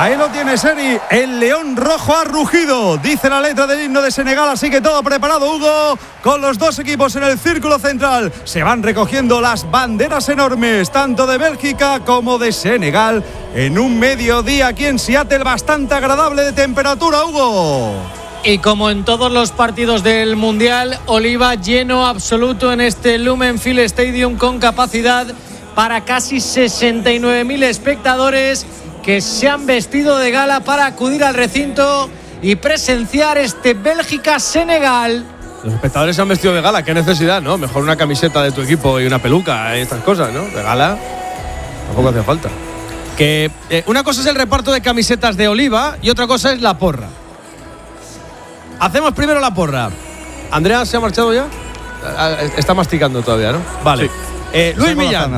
Ahí lo tienes, Eri. El león rojo ha rugido, dice la letra del himno de Senegal. Así que todo preparado, Hugo, con los dos equipos en el círculo central. Se van recogiendo las banderas enormes, tanto de Bélgica como de Senegal, en un mediodía aquí en Seattle bastante agradable de temperatura, Hugo. Y como en todos los partidos del Mundial, Oliva, lleno absoluto en este Lumen Field Stadium, con capacidad para casi 69.000 espectadores que se han vestido de gala para acudir al recinto y presenciar este Bélgica-Senegal. Los espectadores se han vestido de gala, qué necesidad, ¿no? Mejor una camiseta de tu equipo y una peluca y estas cosas, ¿no? De gala tampoco hace falta. Que una cosa es el reparto de camisetas de Oliva y otra cosa es la porra. Hacemos primero la porra. ¿Andrea se ha marchado ya? Está masticando todavía, ¿no? Vale. Sí. Luis Millán.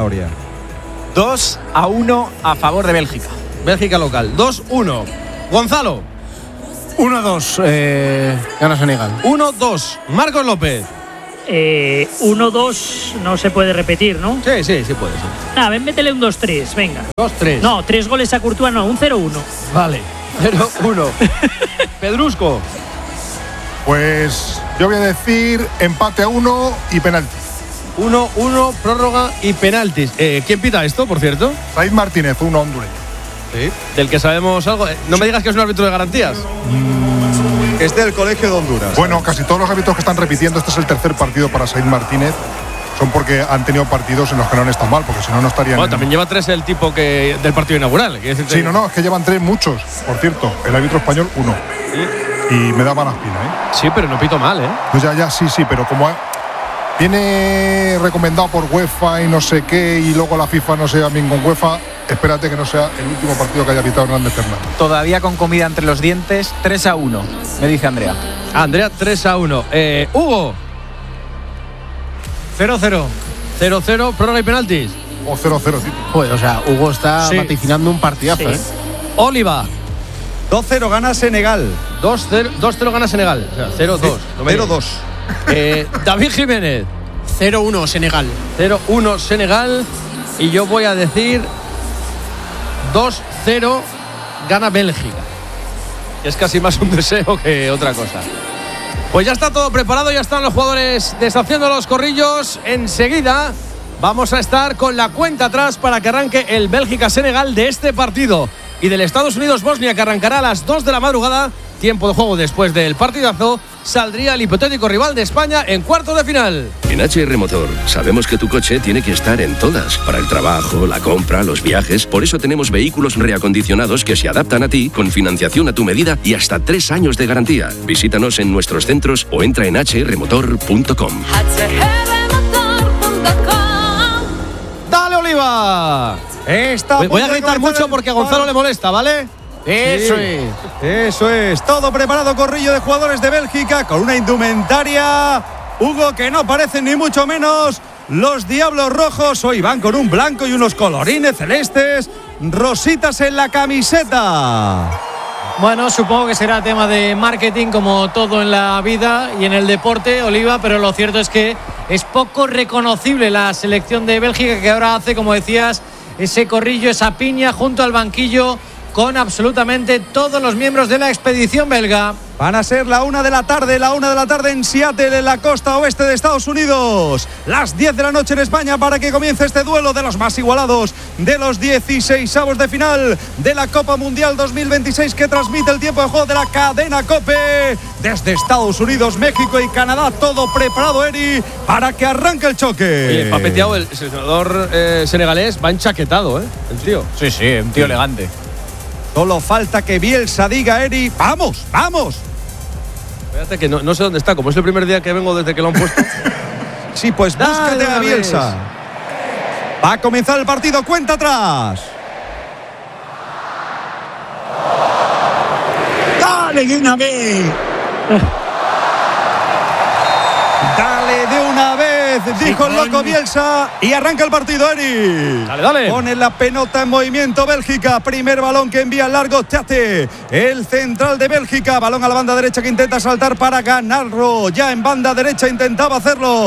2-1 a favor de Bélgica. Bélgica local. 2-1. Gonzalo. 1-2. Gana Senegal. 1-2. Marcos López. 1-2 no se puede repetir, ¿no? Sí puede ser. Nada, métele un 2-3, venga. 2-3. No, 3 goles a Courtois, no, un 0-1. Vale. 0-1. Pedrusco. Pues yo voy a decir empate a 1 y penalti. 1-1, prórroga y penaltis. ¿Quién pita esto, por cierto? Said Martínez, un hondureño. Sí. Del que sabemos algo. No me digas que es un árbitro de garantías. Es del Colegio de Honduras. Bueno, casi todos los árbitros que están repitiendo, este es el tercer partido para Said Martínez, son porque han tenido partidos en los que no han estado mal, porque si no, no estarían. Bueno, también lleva 3 el tipo que del partido inaugural. Sí, no, es que llevan 3 muchos. Por cierto, el árbitro español 1. Sí. Y me da mala espina, ¿eh? Sí, pero no pito mal, ¿eh? Pues ya, sí, pero como viene recomendado por UEFA y no sé qué, y luego la FIFA no se lleva bien con UEFA, espérate que no sea el último partido que haya pitado Hernández Fernández. Todavía con comida entre los dientes, 3-1, me dice Andrea. Andrea, 3-1. Hugo. 0-0. 0-0, prórroga y penaltis. O 0-0, sí. Pues, o sea, Hugo está vaticinando un partidazo, Sí. Oliva. 2-0 gana Senegal. 2-0 gana Senegal. O sea, 0-2. Sí, 0-2. David Jiménez. 0-1 Senegal. 0-1 Senegal. Y yo voy a decir 2-0 gana Bélgica. Es casi más un deseo que otra cosa. Pues ya está todo preparado, ya están los jugadores deshaciendo los corrillos. Enseguida vamos a estar con la cuenta atrás para que arranque el Bélgica-Senegal de este partido. Y del Estados Unidos-Bosnia, que arrancará a las 2 de la madrugada. Tiempo de juego después del partidazo. Saldría el hipotético rival de España en cuartos de final. En HR Motor sabemos que tu coche tiene que estar en todas. Para el trabajo, la compra, los viajes. Por eso tenemos vehículos reacondicionados que se adaptan a ti, con financiación a tu medida y hasta 3 años de garantía. Visítanos en nuestros centros o entra en hrmotor.com. ¡Dale, Oliva! Voy a gritar mucho porque a Gonzalo le molesta, ¿vale? Eso es. Todo preparado, corrillo de jugadores de Bélgica con una indumentaria, Hugo, que no parecen ni mucho menos los Diablos Rojos. Hoy van con un blanco y unos colorines celestes, rositas en la camiseta. Bueno, supongo que será tema de marketing, como todo en la vida y en el deporte, Oliva, pero lo cierto es que es poco reconocible la selección de Bélgica, que ahora hace, como decías, ese corrillo, esa piña junto al banquillo con absolutamente todos los miembros de la expedición belga. Van a ser la 1 de la tarde en Seattle, en la costa oeste de Estados Unidos. Las 10 de la noche en España, para que comience este duelo de los más igualados de los 16avos de final de la Copa Mundial 2026, que transmite el tiempo de juego de la cadena COPE. Desde Estados Unidos, México y Canadá, todo preparado, Eri, para que arranque el choque. Oye, papeteado, el seleccionador senegalés va enchaquetado, el tío. Sí, un tío elegante. Solo falta que Bielsa diga, Eri, ¡vamos! Espérate que no sé dónde está, como es el primer día que vengo desde que lo han puesto. Sí, pues búscate a Bielsa. Va a comenzar el partido, cuenta atrás. ¡Dale de una vez! Dale de una vez, dijo el loco Bielsa, y arranca el partido, Eri. Dale. Pone la pelota en movimiento Bélgica. Primer balón que envía largo Tate, el central de Bélgica. Balón a la banda derecha que intenta saltar para ganarlo. Ya en banda derecha intentaba hacerlo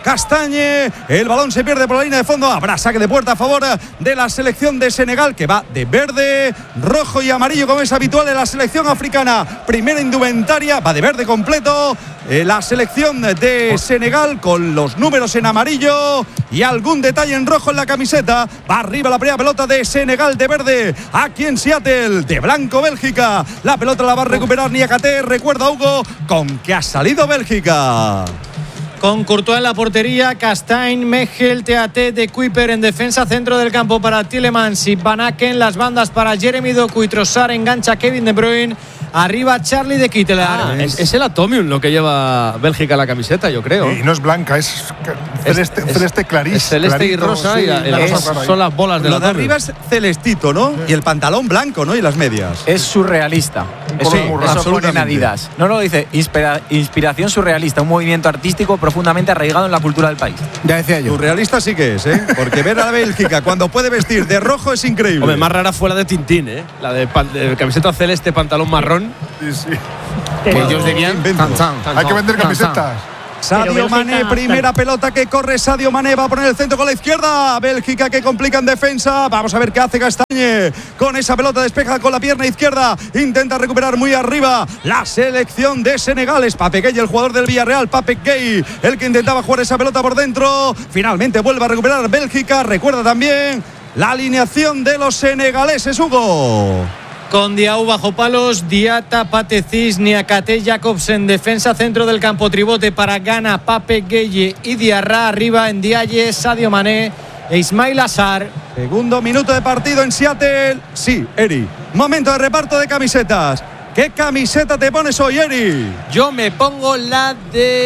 Castañe. El balón se pierde por la línea de fondo. Habrá saque de puerta a favor de la selección de Senegal, que va de verde, rojo y amarillo, como es habitual en la selección africana. Primera indumentaria, va de verde completo. La selección de Senegal con los números en amarillo y algún detalle en rojo en la camiseta. Va arriba la primera pelota de Senegal de verde, aquí en Seattle. De blanco Bélgica. La pelota la va a recuperar Niakate. Recuerda, Hugo, con que ha salido Bélgica. Con Courtois en la portería, Castagne, Mechel, Teaté, De Kuiper en defensa, centro del campo para Tielemans y Van Aken, las bandas para Jeremy Doku y Trossard, engancha Kevin De Bruyne, arriba Charlie de Kitteler. Es el Atomium lo que lleva Bélgica la camiseta, yo creo. Y no es blanca, es celeste clarísimo. Es celeste clarito, y rosa, sí, y son las bolas de Lo la de arriba es celestito, ¿no? Y el pantalón blanco, ¿no? Y las medias. Es surrealista. color Eso, muy eso raro. pone en Adidas. No, dice inspiración surrealista, un movimiento artístico profundamente arraigado en la cultura del país. Ya decía yo. Surrealista sí que es, ¿eh? Porque ver a la Bélgica cuando puede vestir de rojo es increíble. Hombre, más rara fue la de Tintín, ¿eh? La de camiseta celeste, pantalón marrón. Sí, sí. Que ellos dirían Invento. Hay que vender camisetas. Sadio Pero Mané, Bélgica, primera pelota que corre Sadio Mané, va a poner el centro con la izquierda. Bélgica que complica en defensa. Vamos a ver qué hace Castañe. Con esa pelota despeja con la pierna izquierda. Intenta recuperar muy arriba la selección de Senegal. Es Pape Gueye, el jugador del Villarreal. Pape Gueye, el que intentaba jugar esa pelota por dentro. Finalmente vuelve a recuperar Bélgica. Recuerda también la alineación de los senegaleses, Hugo. Con Diaw bajo palos, Diata, Patecis, Niakate, Jacobsen, defensa, centro del campo, tribote para Ghana, Pape Gueye y Diarra, arriba en Diaye, Sadio Mané e Ismail Assar. Segundo minuto de partido en Seattle. Sí, Eri. Momento de reparto de camisetas. ¿Qué camiseta te pones hoy, Eri? Yo me pongo la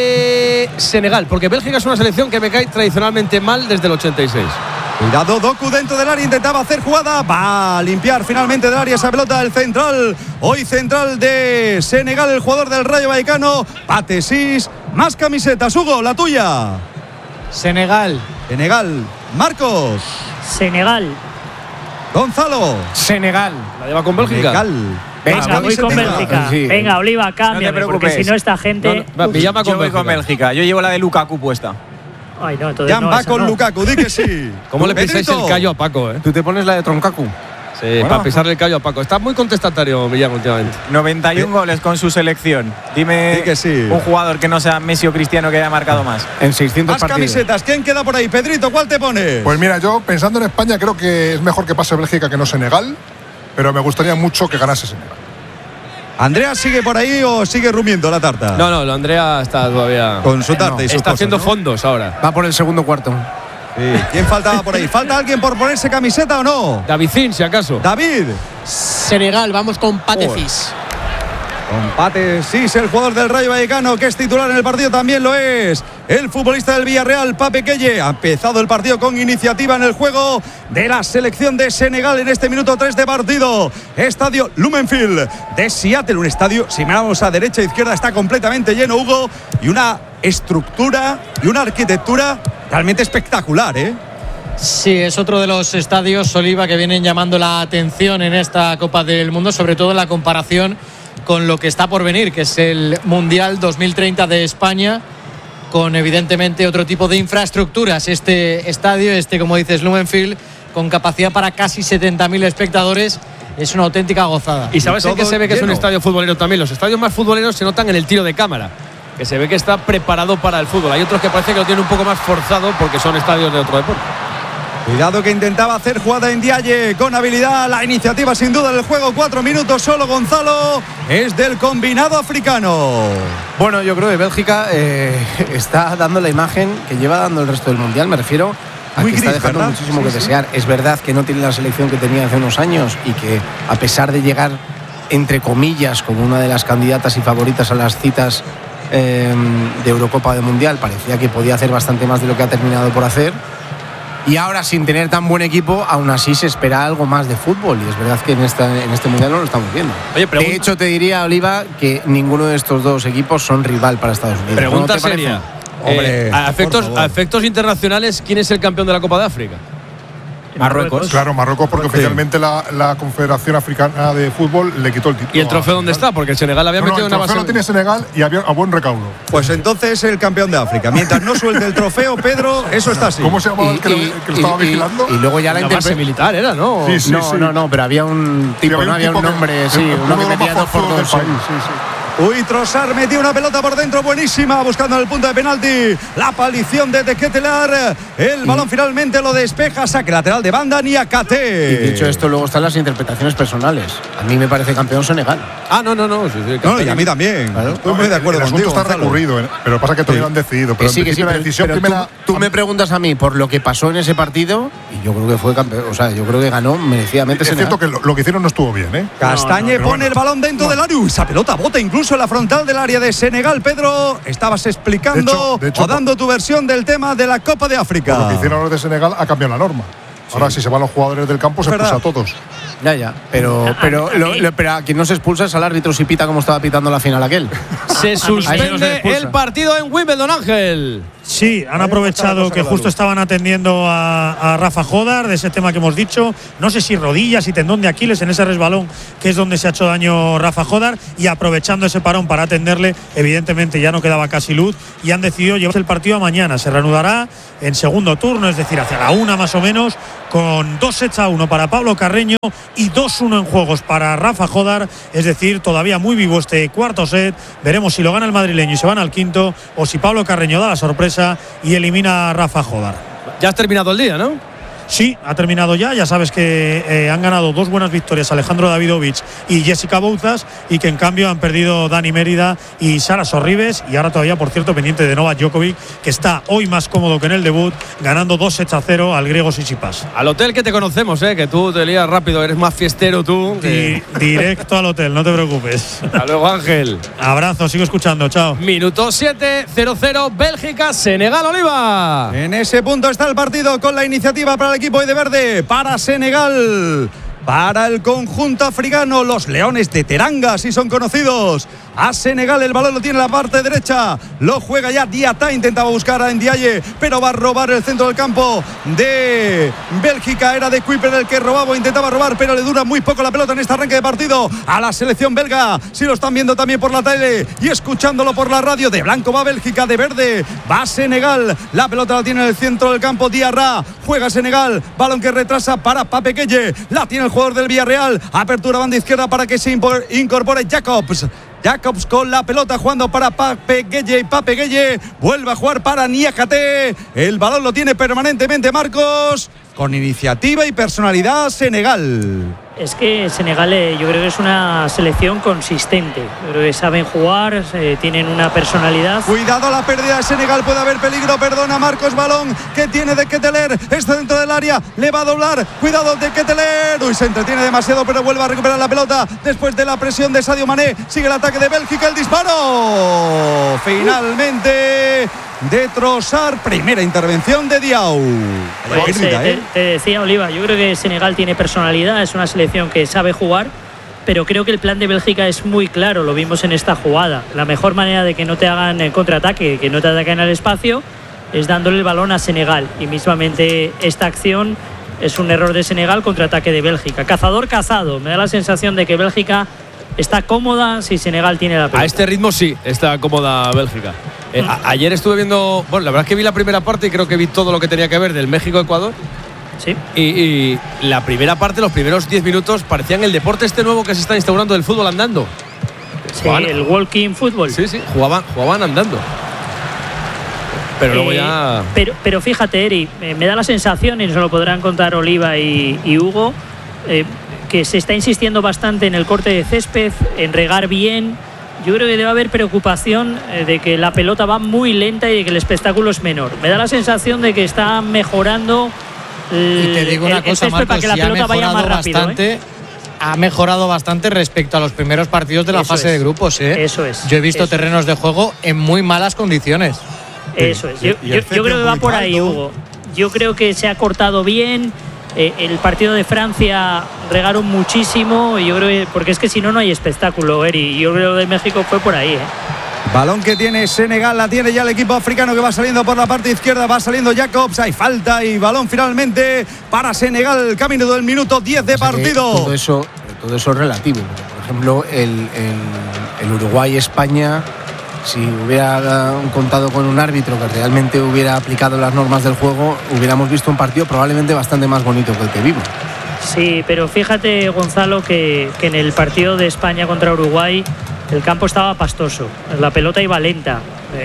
de Senegal, porque Bélgica es una selección que me cae tradicionalmente mal desde el 86. Cuidado, Doku dentro del área, intentaba hacer jugada. Va a limpiar finalmente del área esa pelota del central. Hoy central de Senegal, el jugador del Rayo Vallecano. Patesis. Más camisetas, Hugo, la tuya. Senegal. Senegal. Marcos. Senegal. Gonzalo. Senegal. La lleva con Bélgica. Senegal. Venga, Más voy con camisetas. Bélgica. Sí. Venga, Oliva, cámbiame, No te porque preocupes. si no esta gente… Me llama Yo con voy con Bélgica. Yo llevo la de Lukaku puesta. Ay, no, entonces Jan no, va esa con no. Lukaku, di que sí. ¿Cómo le pisáis Pedrito. el callo a Paco, eh? Tú te pones la de Troncacu. Sí, Bueno. para pisarle el callo a Paco. Está muy contestatario Millán últimamente. 91 goles con su selección. Dime Di que sí. un jugador que no sea Messi o Cristiano que haya marcado más. En 600 Más partidos. camisetas. ¿Quién queda por ahí? Pedrito, ¿cuál te pones? Pues mira, yo pensando en España creo que es mejor que pase Bélgica que no Senegal, pero me gustaría mucho que ganase Senegal. ¿Andrea sigue por ahí o sigue rumiendo la tarta? No, lo Andrea está todavía. Con su tarta y sus Está cosas, haciendo ¿no? fondos ahora. Va por el segundo cuarto. Sí. ¿Quién faltaba por ahí? ¿Falta alguien por ponerse camiseta o no? Davidín, si acaso. David. Senegal, vamos con Patecis. Compate, sí, es el jugador del Rayo Vallecano que es titular en el partido, también lo es el futbolista del Villarreal, Pape Gueye. Ha empezado el partido con iniciativa en el juego de la selección de Senegal en este minuto 3 de partido. Estadio Lumenfield de Seattle, un estadio, si miramos a derecha e izquierda, está completamente lleno, Hugo, y una estructura y una arquitectura realmente espectacular, ¿eh? Sí, es otro de los estadios, Oliva, que vienen llamando la atención en esta Copa del Mundo, sobre todo en la comparación con lo que está por venir, que es el Mundial 2030 de España, con evidentemente otro tipo de infraestructuras. Este estadio, como dices, Lumenfield, con capacidad para casi 70.000 espectadores, es una auténtica gozada. ¿Y sabes en qué todo se ve que es un lleno. estadio futbolero también? Los estadios más futboleros se notan en el tiro de cámara, que se ve que está preparado para el fútbol. Hay otros que parece que lo tienen un poco más forzado porque son estadios de otro deporte. Cuidado que intentaba hacer jugada en Diaye con habilidad. La iniciativa sin duda del juego. 4 minutos solo, Gonzalo. Es del combinado africano. Bueno, yo creo que Bélgica está dando la imagen que lleva dando el resto del Mundial. Me refiero a Muy que está gris, dejando ¿verdad? muchísimo Sí, que sí. desear. Es verdad que no tiene la selección que tenía hace unos años y que a pesar de llegar, entre comillas, como una de las candidatas y favoritas a las citas de Eurocopa de Mundial, parecía que podía hacer bastante más de lo que ha terminado por hacer. Y ahora, sin tener tan buen equipo, aún así se espera algo más de fútbol. Y es verdad que en este Mundial no lo estamos viendo. Oye, De hecho, te diría, Oliva, que ninguno de estos dos equipos son rival para Estados Unidos. Pregunta ¿No te parece? seria. Hombre, a por favor. efectos internacionales, ¿quién es el campeón de la Copa de África? Marruecos. Claro, Marruecos, porque oficialmente la Confederación Africana de Fútbol le quitó el título. ¿Y el trofeo dónde está? Porque el Senegal había metido una base. El trofeo lo tiene Senegal y había a buen recaudo. Pues entonces el campeón de África. Mientras no suelte el trofeo, Pedro, eso está así. ¿Cómo se llamaba el que lo estaba vigilando? Y luego ya la base militar era, ¿no? Sí. No, pero había un tipo, no había un nombre, uno que metía 2 por 2. Uy, Trossard metió una pelota por dentro buenísima, buscando el punto de penalti. La palición de Ketelar. El balón finalmente lo despeja. Saque lateral de banda, Niakate. Y dicho esto, luego están las interpretaciones personales. A mí me parece campeón Senegal. No. Sí, no, y a mí también. Claro. Estoy muy de acuerdo contigo. El asunto está recurrido, pero pasa que todavía no han decidido. Pero sí, la decisión primera. Tú me preguntas a mí por lo que pasó en ese partido y yo creo que fue campeón. O sea, yo creo que ganó merecidamente Senegal. Es cierto que lo que hicieron no estuvo bien, ¿eh? Castañe pone el balón dentro del área. Esa pelota bota incluso en la frontal del área de Senegal. Pedro, estabas explicando de hecho, o dando tu versión del tema de la Copa de África. Por lo que hicieron los de Senegal ha cambiado la norma. Ahora, si se van los jugadores del campo, se expulsa a todos. Ya. Pero a quien no se expulsa es al árbitro si pita como estaba pitando la final aquel. Se suspende el partido en Wimbledon, Ángel. Sí, han aprovechado que justo estaban atendiendo a Rafa Jodar de ese tema que hemos dicho. No sé si rodillas y tendón de Aquiles en ese resbalón, que es donde se ha hecho daño Rafa Jodar, y aprovechando ese parón para atenderle, evidentemente ya no quedaba casi luz y han decidido llevarse el partido a mañana. Se reanudará en segundo turno, es decir, hacia la 1 más o menos, con 2-1 para Pablo Carreño y 2-1 en juegos para Rafa Jodar, es decir, todavía muy vivo este cuarto set. Veremos si lo gana el madrileño y se van al quinto, o si Pablo Carreño da la sorpresa y elimina a Rafa Jodar. Ya has terminado el día, ¿no? Sí, ha terminado ya sabes que han ganado 2 buenas victorias Alejandro Davidovich y Jessica Bouzas, y que en cambio han perdido Dani Mérida y Sara Sorribes, y ahora todavía, por cierto, pendiente de Novak Djokovic, que está hoy más cómodo que en el debut, ganando 2-0 al griego Tsitsipas. Al hotel, que te conocemos, que tú te lías rápido, eres más fiestero tú. Directo al hotel, no te preocupes. Hasta luego, Ángel. Abrazo, sigo escuchando, chao. Minuto 7, 0-0, Bélgica, Senegal, Oliva. En ese punto está el partido, con la iniciativa para el equipo de verde, para Senegal, para el conjunto africano, los Leones de Teranga, si son conocidos. A Senegal el balón lo tiene en la parte derecha, lo juega ya Diata, intentaba buscar a Ndiaye, pero va a robar el centro del campo de Bélgica. Era de Kuiper el que robaba, intentaba robar, pero le dura muy poco la pelota en este arranque de partido a la selección belga. Si lo están viendo también por la tele y escuchándolo por la radio, de blanco va Bélgica, de verde va Senegal. La pelota la tiene en el centro del campo Diarra, juega Senegal, balón que retrasa para Pape Gueye, la tiene el jugador del Villarreal, apertura banda izquierda para que se incorpore Jacobs con la pelota, jugando para Pape Gueye, y Pape Gueye vuelve a jugar para Niakate. El balón lo tiene permanentemente Marcos, con iniciativa y personalidad Senegal. Es que Senegal yo creo que es una selección consistente. Yo creo que saben jugar, tienen una personalidad. Cuidado a la pérdida de Senegal, puede haber peligro, perdona Marcos, balón que tiene de Keteler, está dentro del área, le va a doblar, cuidado de Keteler, se entretiene demasiado, pero vuelve a recuperar la pelota después de la presión de Sadio Mané. Sigue el ataque de Bélgica, el disparo finalmente de Trossard, primera intervención de Diaw. Pues, te decía, Oliva, yo creo que Senegal tiene personalidad, es una selección que sabe jugar, pero creo que el plan de Bélgica es muy claro, lo vimos en esta jugada. La mejor manera de que no te hagan el contraataque, que no te ataquen al espacio, es dándole el balón a Senegal, y mismamente esta acción es un error de Senegal, contraataque de Bélgica. Cazador cazado, me da la sensación de que Bélgica está cómoda si Senegal tiene la pelota. A este ritmo sí, está cómoda Bélgica. Ayer estuve viendo, bueno, la verdad es que vi la primera parte y creo que vi todo lo que tenía que ver del México-Ecuador. Sí. Y la primera parte, los primeros 10 minutos, parecían el deporte este nuevo que se está instaurando del fútbol andando. Sí, el walking fútbol. Sí, jugaban andando. Pero luego ya… Pero fíjate, Eri, me da la sensación, y nos lo podrán contar Oliva y Hugo, que se está insistiendo bastante en el corte de césped, en regar bien. Yo creo que debe haber preocupación de que la pelota va muy lenta y de que el espectáculo es menor. Me da la sensación de que está mejorando y te digo una cosa, Marcos, para que la pelota vaya más rápido. Ha mejorado bastante respecto a los primeros partidos de la fase de grupos. Eso es. Yo he visto terrenos de juego en muy malas condiciones. Eso es. Yo creo que va por ahí, Hugo. Yo creo que se ha cortado bien. El partido de Francia regaron muchísimo, y yo creo que, porque es que si no, no hay espectáculo, Eri. Yo creo que de México fue por ahí. Balón que tiene Senegal, la tiene ya el equipo africano que va saliendo por la parte izquierda, va saliendo Jacobs, hay falta y balón finalmente para Senegal, camino del minuto 10 de partido. Todo eso es relativo. Por ejemplo, el Uruguay-España, si hubiera contado con un árbitro que realmente hubiera aplicado las normas del juego, hubiéramos visto un partido probablemente bastante más bonito que el que vimos. Sí, pero fíjate, Gonzalo, que en el partido de España contra Uruguay el campo estaba pastoso, la pelota iba lenta.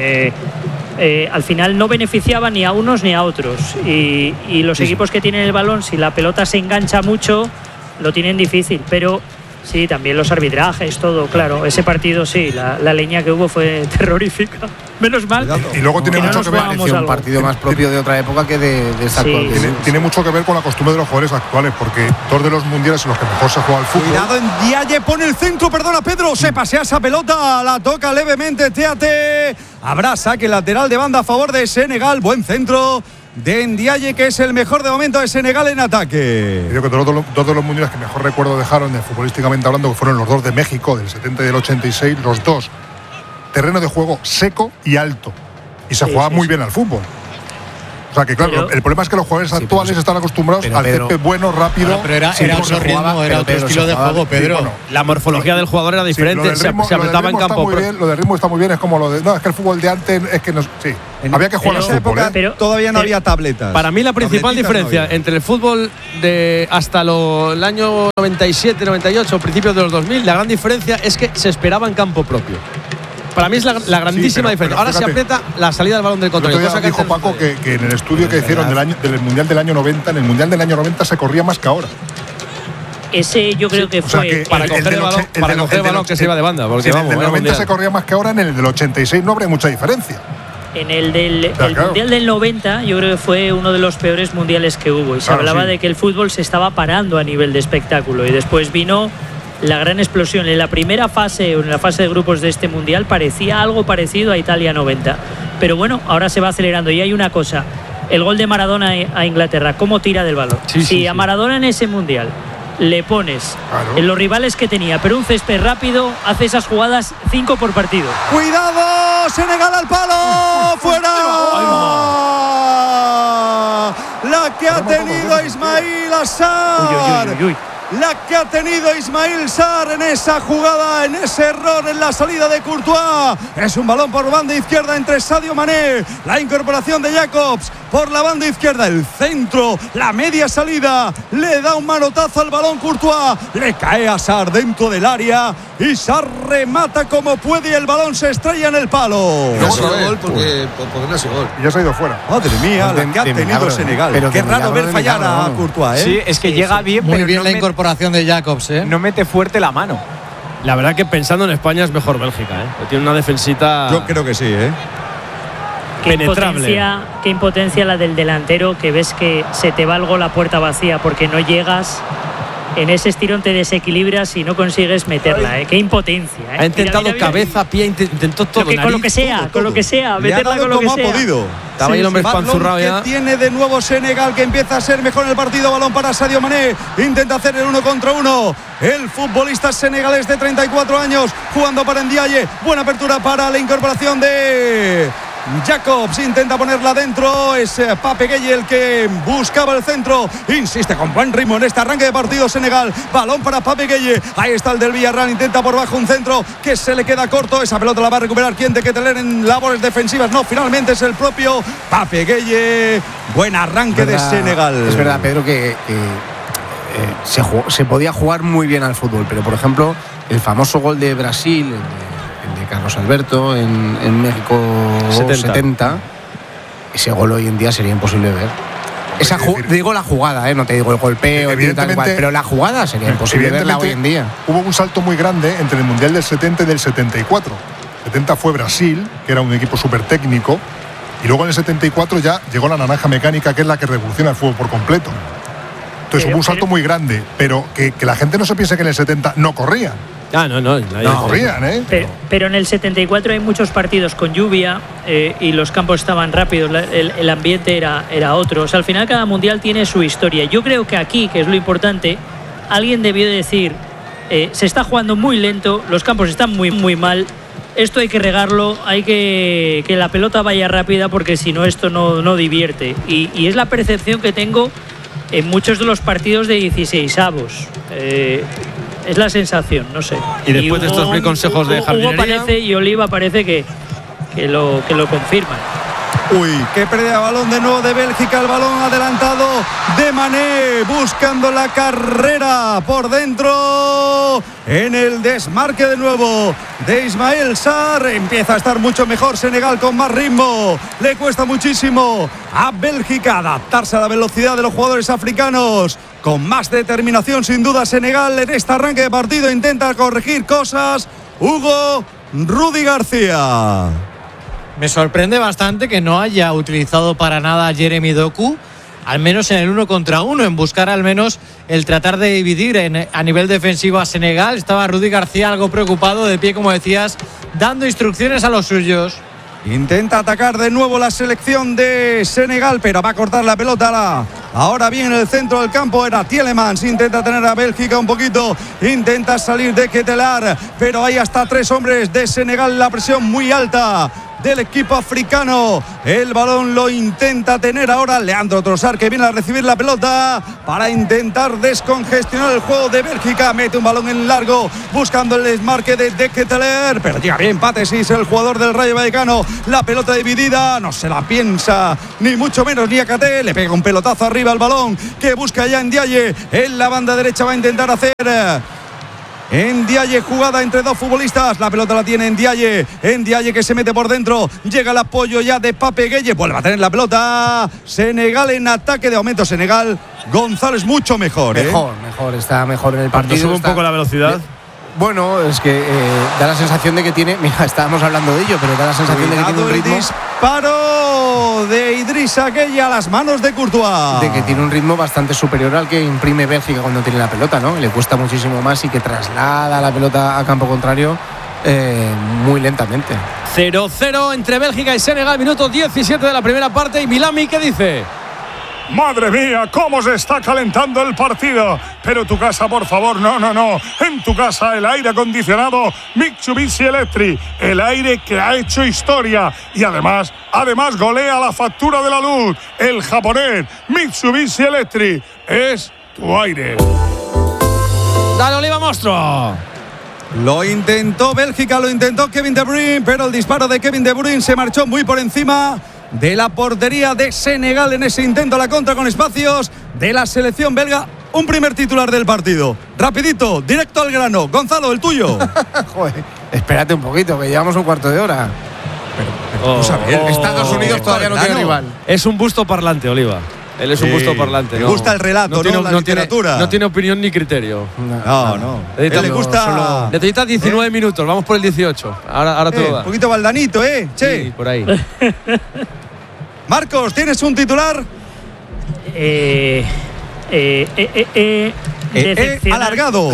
Al final no beneficiaba ni a unos ni a otros. Y los equipos que tienen el balón, si la pelota se engancha mucho, lo tienen difícil. Pero sí, también los arbitrajes, todo, claro. Ese partido sí, la leña que hubo fue terrorífica. Menos mal. Y luego tiene mucho que ver. Un partido más propio de otra época que de esta actual. Tiene mucho que ver con la costumbre de los jugadores actuales, porque dos de los mundiales en los que mejor se juega al fútbol. Cuidado en Diaye, pone el centro, perdona Pedro, se pasea esa pelota, la toca levemente Teate. Habrá saque lateral de banda a favor de Senegal, buen centro de Ndiaye, que es el mejor de momento de Senegal en ataque. Creo que dos de los mundiales que mejor recuerdo dejaron, futbolísticamente hablando, que fueron los dos de México, del 70 y del 86, los dos. Terreno de juego seco y alto. Y se jugaba muy bien al fútbol. O sea que claro, el problema es que los jugadores actuales están acostumbrados al césped bueno, rápido. Pero era otro ritmo, era otro estilo de juego, Pedro. Bueno, la morfología del jugador era diferente, se apretaba en campo. Lo del ritmo está muy bien, es como lo de. No, es que el fútbol de antes es que no. Sí, había que jugar en esa época, todavía no había tabletas. Para mí la principal diferencia entre el fútbol de hasta el año 97, 98, principios de los 2000, la gran diferencia es que se esperaba en campo propio. Para mí es la grandísima diferencia. Ahora se aprieta la salida del balón del contrario. Cosa que dijo Paco que en el estudio que hicieron del Mundial del año 90, en el Mundial del año 90 se corría más que ahora. Ese yo creo que fue… O sea que para coger el balón que se iba de banda. Porque en el del 90 se corría más que ahora, en el del 86 no habría mucha diferencia. En el Mundial del 90 yo creo que fue uno de los peores mundiales que hubo. Y se hablaba de que el fútbol se estaba parando a nivel de espectáculo. Y después vino la gran explosión. En la primera fase, o en la fase de grupos de este mundial, parecía algo parecido a Italia 90. Pero bueno, ahora se va acelerando. Y hay una cosa, el gol de Maradona a Inglaterra, ¿cómo tira del balón? Si a Maradona en ese mundial le pones en los rivales que tenía, pero un césped rápido, hace esas jugadas 5 por partido. ¡Cuidado! ¡Senegal al palo! ¡Fuera! La que ha tenido Ismail Assar. La que ha tenido Ismail Sarr en esa jugada, en ese error en la salida de Courtois. Es un balón por banda izquierda entre Sadio Mané, la incorporación de Jacobs por la banda izquierda, el centro, la media salida, le da un manotazo al balón Courtois, le cae a Sarr dentro del área y Sarr remata como puede y el balón se estrella en el palo. No ha sido gol porque no ha sido gol. Ya se ha ido fuera. Madre mía, la que ha tenido Senegal. Pero qué raro ver fallar a Courtois, Sí, es que llega bien, muy bien la incorporación de Jacobs, no mete fuerte la mano. La verdad que pensando en España es mejor Bélgica, Tiene una defensita. Yo creo que sí, Qué impotencia la del delantero, que ves que se te va el gol a puerta vacía porque no llegas. En ese estirón te desequilibras y no consigues meterla, Qué impotencia, Ha intentado cabeza, pie, intentó todo. Con lo que sea, meterla con lo que sea. Estaba ahí el hombre espanzurrado ya. Tiene de nuevo Senegal, que empieza a ser mejor en el partido. Balón para Sadio Mané, intenta hacer el 1 contra 1. El futbolista senegalés de 34 años jugando para Ndiaye. Buena apertura para la incorporación de Jacobs, intenta ponerla dentro. Es Pape Gueye el que buscaba el centro. Insiste con buen ritmo en este arranque de partido Senegal. Balón para Pape Gueye. Ahí está el del Villarreal. Intenta por bajo un centro que se le queda corto. Esa pelota la va a recuperar quien de que tener en labores defensivas. No, finalmente es el propio Pape Gueye. Buen arranque de Senegal. Es verdad, Pedro, que se podía jugar muy bien al fútbol. Pero, por ejemplo, el famoso gol de Brasil, el de Carlos Alberto en México 70, ese gol hoy en día sería imposible de ver. Digo la jugada, no te digo el golpeo, pero la jugada sería imposible verla hoy en día. Hubo un salto muy grande entre el Mundial del 70 y del 74. 70 fue Brasil, que era un equipo súper técnico, y luego en el 74 ya llegó la naranja mecánica, que es la que revoluciona el fútbol por completo. Entonces hubo un salto muy grande, pero que la gente no se piense que en el 70 no corrían. No corrían, Pero en el 74 hay muchos partidos con lluvia y los campos estaban rápidos, el ambiente era otro. O sea, al final cada mundial tiene su historia. Yo creo que aquí, que es lo importante, alguien debió decir, se está jugando muy lento, los campos están muy, muy mal. esto hay que regarlo, hay que la pelota vaya rápida, porque si no esto no divierte. Y es la percepción que tengo en muchos de los partidos de 16avos. Es la sensación, no sé. Y después de estos mil consejos de jardinería, Hugo parece, y Oliva parece que lo confirman. Uy, qué pérdida de balón de nuevo de Bélgica. El balón adelantado de Mané, buscando la carrera por dentro. En el desmarque de nuevo de Ismael Sarr. Empieza a estar mucho mejor Senegal, con más ritmo. Le cuesta muchísimo a Bélgica adaptarse a la velocidad de los jugadores africanos. Con más determinación, sin duda, Senegal en este arranque de partido intenta corregir cosas. Hugo Rudy García. Me sorprende bastante que no haya utilizado para nada a Jeremy Doku, al menos en el 1 contra 1, en buscar al menos el tratar de dividir a nivel defensivo a Senegal. Estaba Rudy García algo preocupado, de pie, como decías, dando instrucciones a los suyos. Intenta atacar de nuevo la selección de Senegal, pero va a cortar la pelota. Ahora bien, en el centro del campo era Tielemans. Intenta tener a Bélgica un poquito. Intenta salir de Ketelar, pero hay hasta 3 hombres de Senegal. La presión muy alta del equipo africano. El balón lo intenta tener ahora Leandro Trossard, que viene a recibir la pelota para intentar descongestionar el juego de Bélgica. Mete un balón en largo buscando el desmarque de Keteler, pero llega bien Patesis, el jugador del Rayo Vallecano. La pelota dividida, no se la piensa ni mucho menos ni Niakhaté. Le pega un pelotazo arriba al balón que busca ya Ndiaye. En la banda derecha va a intentar hacer Ndiaye, jugada entre 2 futbolistas. La pelota la tiene Ndiaye. Ndiaye, que se mete por dentro. Llega el apoyo ya de Pape Gueye. Vuelve a tener la pelota. Senegal en ataque. De momento Senegal. González mucho mejor. Mejor, está mejor en el partido. Sube un poco la velocidad. Bueno, es que da la sensación de que tiene. Mira, estábamos hablando de ello, pero da la sensación de que tiene un ritmo. Disparo de Idrissa Gueye a las manos de Courtois. De que tiene un ritmo bastante superior al que imprime Bélgica cuando tiene la pelota, ¿no? Le cuesta muchísimo más y que traslada la pelota a campo contrario muy lentamente. 0-0 entre Bélgica y Senegal, minuto 17 de la primera parte. Y Milami, ¿qué dice? Madre mía, cómo se está calentando el partido. Pero tu casa, por favor, no. En tu casa el aire acondicionado Mitsubishi Electric, el aire que ha hecho historia y además golea la factura de la luz. El japonés Mitsubishi Electric es tu aire. Dale, Oliva, monstruo. Lo intentó Bélgica, lo intentó Kevin De Bruyne, pero el disparo de Kevin De Bruyne se marchó muy por encima de la portería de Senegal en ese intento a la contra con espacios de la selección belga. Un primer titular del partido. Rapidito, directo al grano. Gonzalo, el tuyo. Joder, espérate un poquito, que llevamos un cuarto de hora. Vamos a ver. Estados Unidos todavía no tiene rival. Es un busto parlante, Oliva. Él es un busto parlante. Le gusta el relato, la literatura. No tiene opinión ni criterio. No. Le gusta. Necesita 19 minutos, vamos por el 18. Ahora te lo da. Un poquito baldanito, Che. Sí, por ahí. Marcos, ¿tienes un titular? Alargado.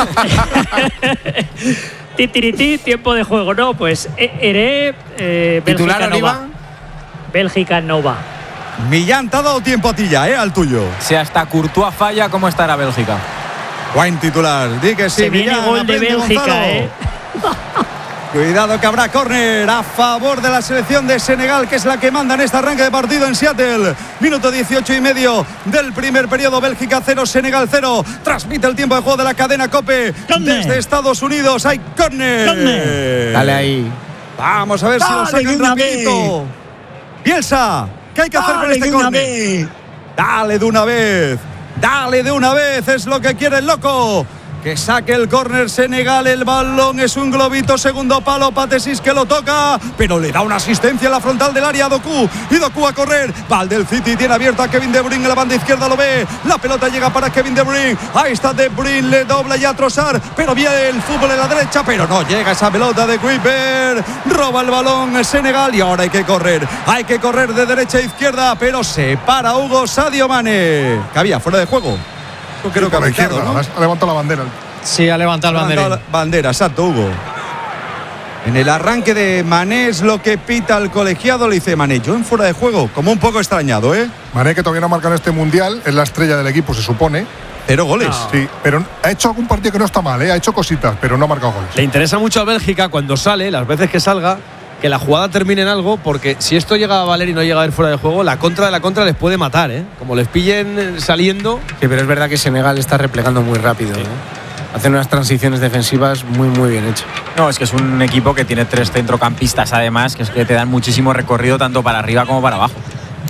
Titirití, tiempo de juego. No, pues ¿titular, Oliva? Bélgica no va. Millán, te ha dado tiempo a ti ya, al tuyo. Si hasta Courtois falla, ¿cómo estará Bélgica? Buen titular. Di que sí, se viene Millán, gol de Bélgica, Cuidado que habrá córner a favor de la selección de Senegal, que es la que manda en este arranque de partido en Seattle. Minuto 18 y medio del primer periodo. Bélgica 0, Senegal 0. Transmite el tiempo de juego de la cadena COPE desde Estados Unidos. Hay córner. Dale ahí. Vamos a ver si lo sacan rapidito. Bielsa, ¿qué hay que hacer con este córner? Dale de una vez. Dale de una vez. Es lo que quiere el loco. Que saque el córner Senegal. El balón es un globito, segundo palo. Patesis que lo toca, pero le da una asistencia en la frontal del área a Doku. Y Doku a correr. Val del City tiene abierto a Kevin De Bruyne en la banda izquierda, lo ve. La pelota llega para Kevin De Bruyne. Ahí está De Bruyne, le dobla ya a Trossard. Pero viene el fútbol en la derecha, pero no llega esa pelota de Kuiper. Roba el balón Senegal y ahora hay que correr. Hay que correr de derecha a izquierda, pero se para Hugo Sadio Mané. Que había fuera de juego. Creo que a la izquierda, ¿no? Ha levantado la bandera. Sí, ha levantado el banderín. Bandera, exacto, Hugo. En el arranque de Mané es lo que pita el colegiado. Le dice Mané, yo en fuera de juego, como un poco extrañado, Mané, que todavía no marca en este mundial, es la estrella del equipo, se supone. 0 goles. No. Sí, pero ha hecho algún partido que no está mal, ha hecho cositas, pero no ha marcado goles. Le interesa mucho a Bélgica cuando sale, las veces que salga, que la jugada termine en algo, porque si esto llega a valer y no llega a ir fuera de juego, la contra de la contra les puede matar, como les pillen saliendo. Sí, pero es verdad que Senegal está replegando muy rápido, hacen unas transiciones defensivas muy bien hechas. No, es que es un equipo que tiene 3 centrocampistas además, que es que te dan muchísimo recorrido tanto para arriba como para abajo.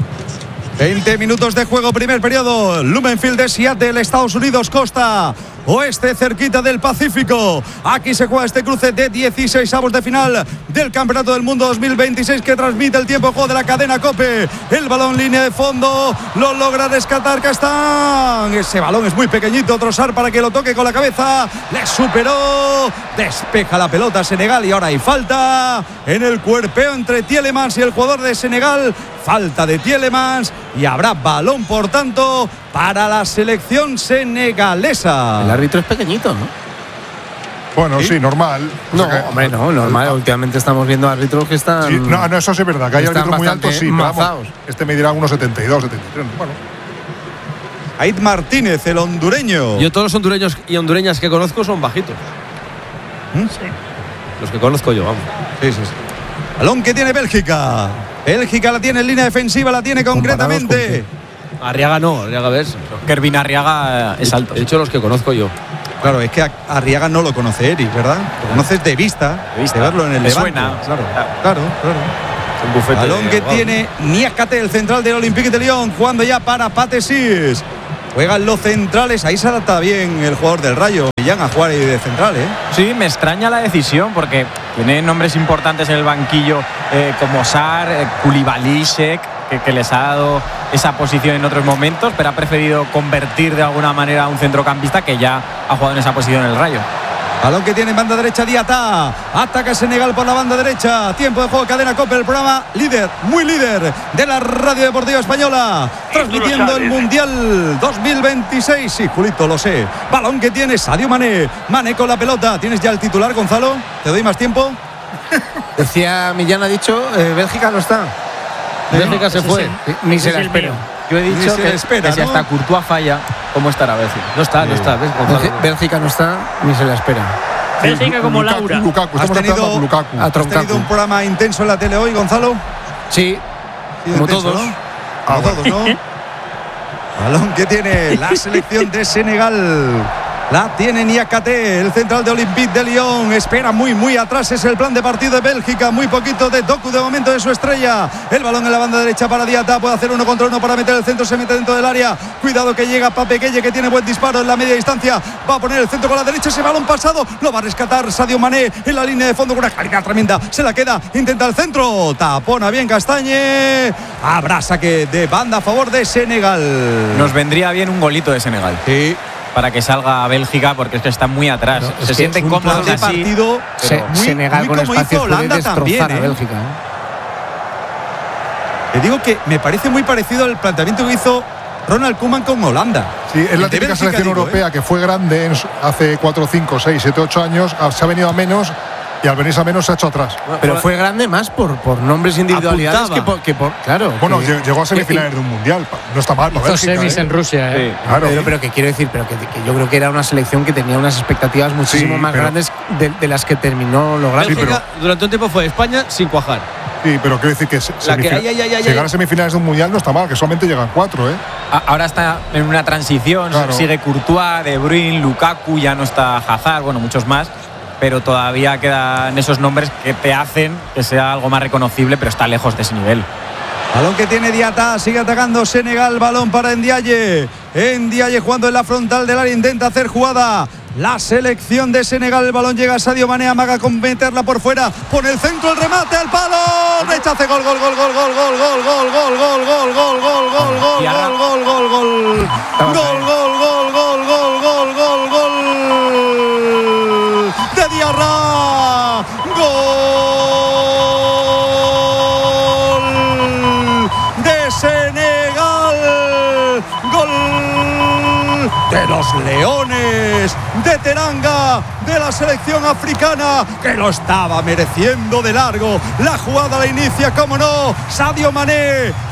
20 minutos de juego, primer periodo. Lumenfield de Seattle, Estados Unidos, costa oeste, cerquita del Pacífico. Aquí se juega este cruce de 16avos de final del Campeonato del Mundo 2026 que transmite el tiempo de juego de la cadena COPE. El balón, línea de fondo, lo logra rescatar Castán. Ese balón es muy pequeñito, Trossard para que lo toque con la cabeza. Le superó, despeja la pelota Senegal y ahora hay falta en el cuerpeo entre Tielemans y el jugador de Senegal. Falta de Tielemans y habrá balón, por tanto, para la selección senegalesa. El árbitro es pequeñito, ¿no? Bueno, sí, normal. No, hombre, no, normal. Últimamente estamos viendo árbitros que están. Sí, no, eso sí es verdad, que hay árbitros muy altos, sí. Mazaos. Este me dirá unos 72, 73. Bueno. Aid Martínez, el hondureño. Yo todos los hondureños y hondureñas que conozco son bajitos. Sí. Los que conozco yo, vamos. Sí. Balón que tiene Bélgica. Bélgica la tiene en línea defensiva, la tiene concretamente. Arriaga no, Arriaga ves. Kervin Arriaga es alto. He dicho los que conozco yo. Claro, es que Arriaga no lo conoce Eric, ¿verdad? Lo conoces de vista, de verlo en el Levante. Suena. Claro. Un bufete balón que tiene Niakate, el central del Olympique de Lyon, jugando ya para Patesis. Juegan los centrales, ahí se adapta bien el jugador del Rayo, Millán, a jugar de central, Sí, me extraña la decisión porque tiene nombres importantes en el banquillo como Sar, Koulibaly, Sheck, que les ha dado esa posición en otros momentos, pero ha preferido convertir de alguna manera a un centrocampista que ya ha jugado en esa posición en el Rayo. Balón que tiene en banda derecha Diatá. Ataca Senegal por la banda derecha. Tiempo de juego, cadena COPE, el programa líder, muy líder de la Radio Deportiva Española. Transmitiendo el Mundial 2026. Sí, Julito, lo sé. Balón que tiene Sadio Mané. Mané con la pelota. ¿Tienes ya el titular, Gonzalo? ¿Te doy más tiempo? Decía Millán, ha dicho, Bélgica no está. Bélgica se fue. Ni se la espera. Yo he dicho que si hasta Courtois falla, ¿cómo estará Bélgica? No está. ¿Ves? Bélgica no está, ni se la espera. Bélgica como Laura. ¿Has tenido un programa intenso en la tele hoy, Gonzalo? Sí, como todos, ¿no? Como todos, ¿no? Balón que tiene la selección de Senegal. La tiene Niakate, el central de Olympique de Lyon. Espera muy atrás. Es el plan de partido de Bélgica. Muy poquito de Doku de momento de su estrella. El balón en la banda derecha para Diatá. Puede hacer 1 contra 1 para meter el centro. Se mete dentro del área. Cuidado que llega Pape Gueye, que tiene buen disparo en la media distancia. Va a poner el centro con la derecha. Ese balón pasado lo va a rescatar Sadio Mané en la línea de fondo con una calidad tremenda. Se la queda. Intenta el centro. Tapona bien Castañe. Habrá saque de banda a favor de Senegal. Nos vendría bien un golito de Senegal. Sí. Para que salga a Bélgica, porque es que está muy atrás. Claro, se sienten cómodos de así. Partido, Senegal con espacio puede destrozar también, a Bélgica. Te digo que me parece muy parecido al planteamiento que hizo Ronald Koeman con Holanda. Sí, es la típica selección europea que fue grande hace 4, 5, 6, 7, 8 años. Se ha venido a menos y al venirse a menos se ha hecho atrás. Pero fue grande más por nombres individualidades que por claro. Bueno, llegó a semifinales de un mundial. No está mal para Bélgica. Semis en Rusia, Sí, claro. Pero que quiero decir, que yo creo que era una selección que tenía unas expectativas muchísimo más grandes de las que terminó logrando. Bélgica durante un tiempo fue España sin cuajar. Sí, pero quiero decir que llegar a semifinales de un mundial no está mal, que solamente llegan 4, Ahora está en una transición, claro. Sigue Courtois, De Bruyne, Lukaku, ya no está Hazard, bueno, muchos más. Pero todavía quedan esos nombres que te hacen que sea algo más reconocible, pero está lejos de ese nivel. Balón que tiene Diatá, sigue atacando Senegal, balón para Ndiaye. Ndiaye jugando en la frontal del área, intenta hacer jugada. La selección de Senegal, el balón llega a Sadio Mané, amaga con meterla por fuera, pone el centro, el remate, al palo, rechace, gol. De Diarra, gol de Senegal, gol de los Leones de Teranga, de la selección africana, que lo estaba mereciendo de largo. La jugada la inicia, como no, Sadio Mané,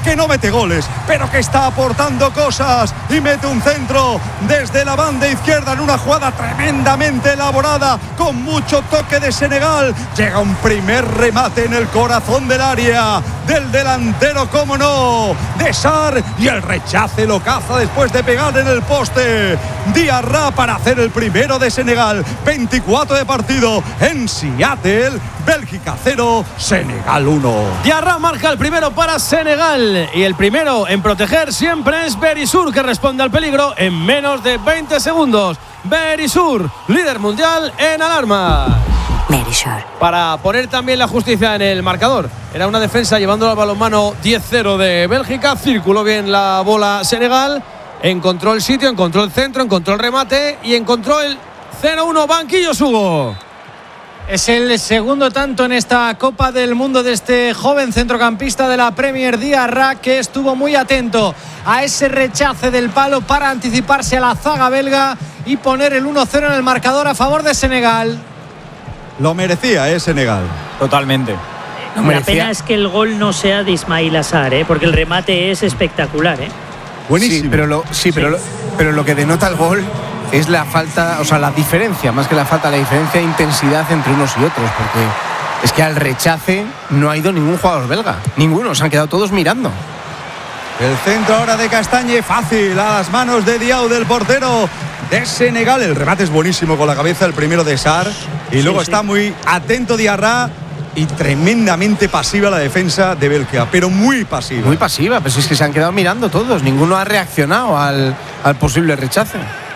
que no mete goles, pero que está aportando cosas y mete un centro desde la banda izquierda en una jugada tremendamente elaborada, con mucho toque de Senegal. Llega un primer remate en el corazón del área del delantero, cómo no, de Sarr, y el rechace lo caza después de pegar en el poste Diarra para hacer el primero de Senegal. 24 de partido en Seattle, Bélgica 0, Senegal 1. Diarra marca el primero para Senegal, y el primero en proteger siempre es Berisur, que responde al peligro en menos de 20 segundos. Berisur, líder mundial en alarma. Para poner también la justicia en el marcador. Era una defensa llevándolo al balonmano 10-0 de Bélgica. Circuló bien la bola Senegal. Encontró el sitio, encontró el centro, encontró el remate y encontró el 0-1. Banquillos, Hugo. Es el segundo tanto en esta Copa del Mundo de este joven centrocampista de la Premier, Diarra, que estuvo muy atento a ese rechace del palo para anticiparse a la zaga belga y poner el 1-0 en el marcador a favor de Senegal. Lo merecía, Senegal. Totalmente. La pena es que el gol no sea de Ismail Assar, porque el remate es espectacular. Buenísimo. Pero lo que denota el gol es la falta, o sea, la diferencia, más que la falta, la diferencia de intensidad entre unos y otros, porque es que al rechace no ha ido ningún jugador belga, ninguno, se han quedado todos mirando. El centro ahora de Castañe, fácil, a las manos de Diaw, del portero de Senegal. El remate es buenísimo con la cabeza, el primero de Sarr, y luego está muy atento Diarra, y tremendamente pasiva la defensa de Bélgica, pero muy pasiva. Muy pasiva, pero es que se han quedado mirando todos, ninguno ha reaccionado al posible rechace.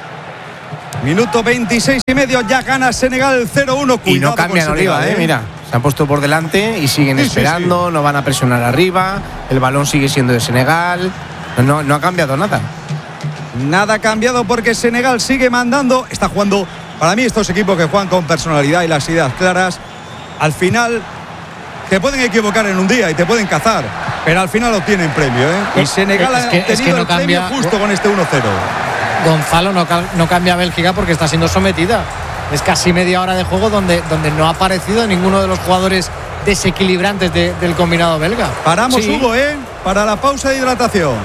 Minuto 26 y medio, ya gana Senegal 0-1. Y no cambian, Oliva, mira, se han puesto por delante y siguen esperando, no van a presionar arriba, el balón sigue siendo de Senegal, no ha cambiado nada. Nada ha cambiado porque Senegal sigue mandando, está jugando, para mí estos equipos que juegan con personalidad y las ideas claras, al final te pueden equivocar en un día y te pueden cazar, pero al final obtienen premio, Y Senegal ha tenido el premio justo con este 1-0. Gonzalo, no cambia Bélgica porque está siendo sometida. Es casi media hora de juego donde no ha aparecido ninguno de los jugadores desequilibrantes del combinado belga. Paramos, Hugo, para la pausa de hidratación.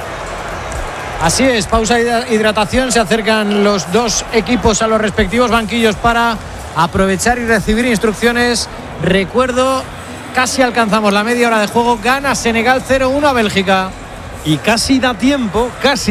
Así es, pausa de hidratación. Se acercan los dos equipos a los respectivos banquillos para aprovechar y recibir instrucciones. Recuerdo, casi alcanzamos la media hora de juego. Gana Senegal 0-1 a Bélgica. Y casi da tiempo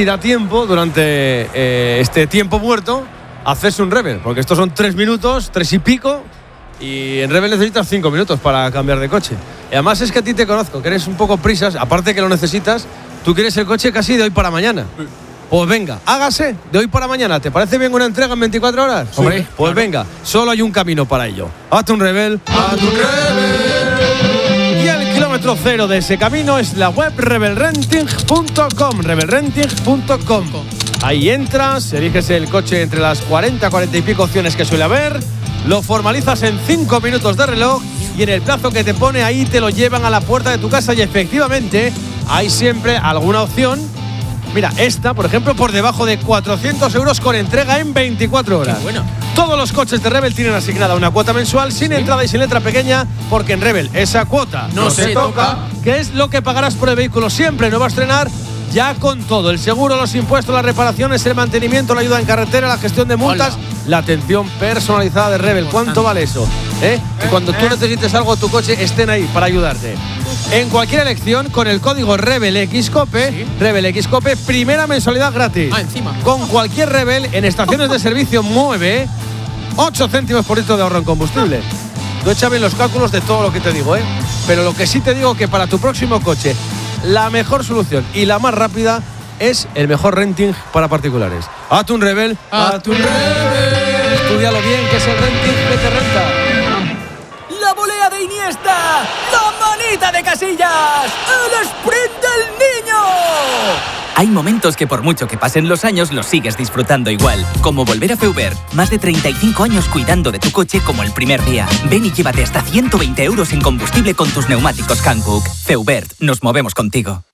durante este tiempo muerto hacerse un Rebel, porque estos son 3 minutos, 3 y pico, y en Rebel necesitas 5 minutos para cambiar de coche. Y además es que a ti te conozco, que eres un poco prisas, aparte que lo necesitas, tú quieres el coche casi de hoy para mañana. Pues venga, hágase de hoy para mañana. ¿Te parece bien una entrega en 24 horas? Sí, hombre, pues claro. Venga, solo hay un camino para ello. Hazte un Rebel. ¡Hazte un Rebel! Y el kilómetro cero de ese camino es la web rebelrenting.com. rebelrenting.com. Ahí entras, eliges el coche entre las 40 y pico opciones que suele haber, lo formalizas en 5 minutos de reloj y en el plazo que te pone ahí te lo llevan a la puerta de tu casa, y efectivamente hay siempre alguna opción. Mira, esta, por ejemplo, por debajo de 400 euros con entrega en 24 horas. Bueno. Todos los coches de Rebel tienen asignada una cuota mensual sin entrada y sin letra pequeña, porque en Rebel esa cuota no se toca, que es lo que pagarás por el vehículo siempre nuevo a estrenar, ya con todo: el seguro, los impuestos, las reparaciones, el mantenimiento, la ayuda en carretera, la gestión de multas, la atención personalizada de Rebel. ¿Cuánto vale eso? Que cuando tú necesites algo, tu coche estén ahí para ayudarte. En cualquier elección, con el código RebelXCOPE, RebelXCOPE, primera mensualidad gratis. Encima. Con cualquier Rebel en estaciones de servicio mueve 8 céntimos por litro de ahorro en combustible. Tú echa bien los cálculos de todo lo que te digo, Pero lo que sí te digo, que para tu próximo coche, la mejor solución y la más rápida es el mejor renting para particulares. Hazte un Rebel. Hazte un Rebel. Estúdialo bien, que es el renting que te renta. La volea de Iniesta, la manita de Casillas, el sprint del niño. Hay momentos que por mucho que pasen los años los sigues disfrutando igual, como volver a Feubert. Más de 35 años cuidando de tu coche como el primer día. Ven y llévate hasta 120 euros en combustible con tus neumáticos Hankook. Feubert, nos movemos contigo.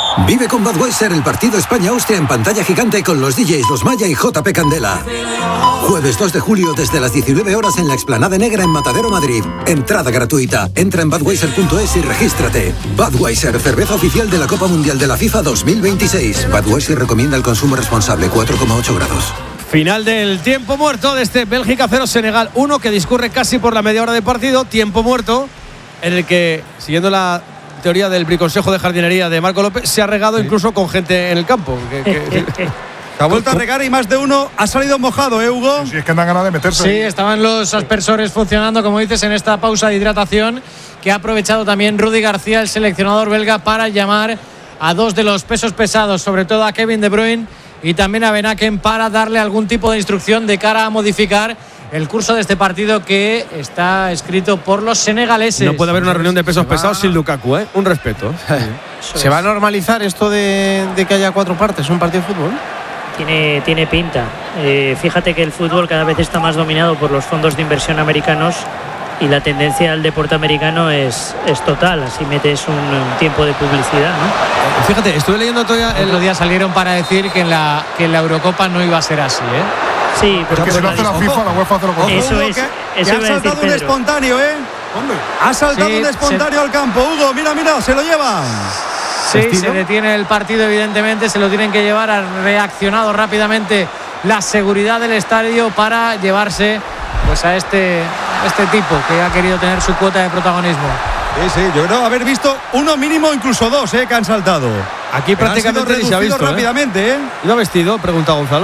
Vive con Budweiser el partido España-Austria en pantalla gigante con los DJs Los Maya y JP Candela. Jueves 2 de julio desde las 19 horas en la Explanada Negra en Matadero, Madrid. Entrada gratuita. Entra en budweiser.es y regístrate. Budweiser, cerveza oficial de la Copa Mundial de la FIFA 2026. Budweiser recomienda el consumo responsable, 4,8 grados. Final del tiempo muerto de este Bélgica 0, Senegal 1, que discurre casi por la media hora de partido. Tiempo muerto en el que, siguiendo la teoría del briconsejo de jardinería de Marco López, se ha regado incluso con gente en el campo. Se ha vuelto a regar y más de uno ha salido mojado, Hugo? Sí, es que dan ganas de meterse. Sí, estaban los aspersores funcionando, como dices, en esta pausa de hidratación, que ha aprovechado también Rudy García, el seleccionador belga, para llamar a dos de los pesos pesados, sobre todo a Kevin De Bruyne y también a Benaken, para darle algún tipo de instrucción de cara a modificar el curso de este partido que está escrito por los senegaleses. No puede haber una reunión de pesos pesados sin Lukaku, ¿eh? Un respeto. ¿Se va a normalizar esto de que haya 4 partes, un partido de fútbol? Tiene pinta. Fíjate que el fútbol cada vez está más dominado por los fondos de inversión americanos y la tendencia al deporte americano es total. Así metes un tiempo de publicidad, ¿no? Fíjate, estuve leyendo todavía el otro día salieron para decir que en la Eurocopa no iba a ser así, ¿eh? Sí, porque si lo hace la FIFA, la UEFA hace lo contrario. Eso es. Que ha saltado un espontáneo, ¿eh? ¿Dónde? Ha saltado un espontáneo al campo, Hugo. Mira, se lo lleva. Sí, se detiene el partido, evidentemente, se lo tienen que llevar. Ha reaccionado rápidamente la seguridad del estadio para llevarse pues a este tipo que ha querido tener su cuota de protagonismo. Sí, yo creo haber visto uno mínimo, incluso dos, que han saltado. Aquí prácticamente ni se ha visto rápidamente, ¿Iba vestido? Pregunta Gonzalo.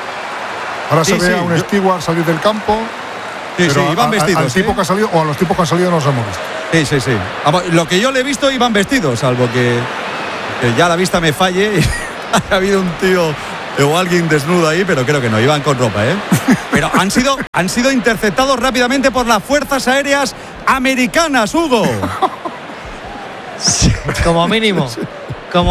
Ahora se ve a un steward salir del campo. Sí, iban vestidos. Al tipo que ha salido, o a los tipos que han salido no los hemos visto. Sí. Lo que yo le he visto iban vestidos, salvo que ya la vista me falle y ha habido un tío o alguien desnudo ahí, pero creo que no, iban con ropa, ¿eh? Pero han sido interceptados rápidamente por las fuerzas aéreas americanas, Hugo. Como mínimo.